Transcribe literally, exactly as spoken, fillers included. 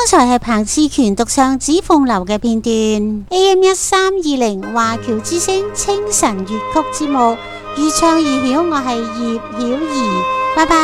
剛才係彭志權讀唱《紫鳳樓》嘅片段。A M 一三二零華僑之聲清晨粵曲節目，越唱越曉，我係葉曉儀，拜拜。